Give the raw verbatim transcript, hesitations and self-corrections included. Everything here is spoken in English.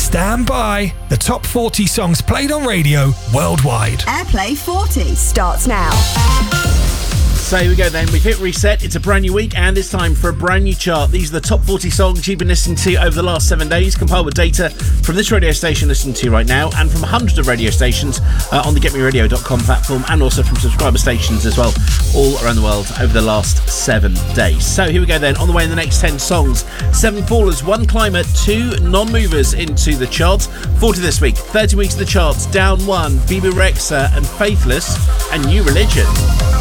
Stand by. The top forty songs played on radio worldwide. Airplay forty starts now. So here we go then, we've hit reset, it's a brand new week and it's time for a brand new chart. These are the top forty songs you've been listening to over the last seven days, compiled with data from this radio station listening to right now and from hundreds of radio stations uh, on the get me radio dot com platform and also from subscriber stations as well, all around the world over the last seven days. So here we go then, on the way in the next ten songs. Seven fallers, one climber, two non-movers into the charts. forty this week, thirty weeks of the charts, down one, Bebe Rexha and Faithless and New Religion.